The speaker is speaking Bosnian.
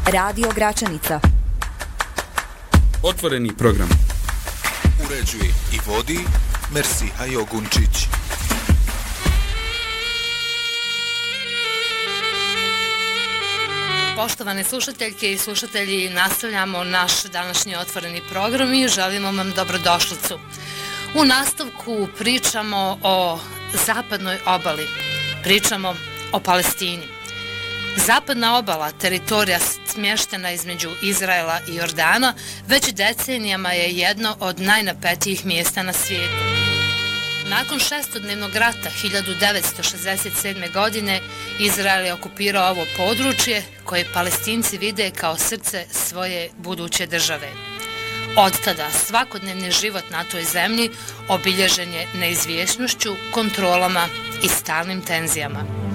Radio Gračanica. Otvoreni program. Uređuje i vodi Mersiha Jogunčić. Poštovane slušateljke i slušatelji, nastavljamo naš današnji otvoreni program i želimo vam dobrodošlicu. U nastavku pričamo o zapadnoj obali, pričamo o Palestini. Zapadna obala, teritorija smještena između Izraela i Jordana, već decenijama je jedno od najnapetijih mjesta na svijetu. Nakon šestodnevnog rata 1967. godine Izrael je okupirao ovo područje koje Palestinci vide kao srce svoje buduće države. Od tada svakodnevni život na toj zemlji obilježen je neizvjesnošću, kontrolama i stalnim tenzijama.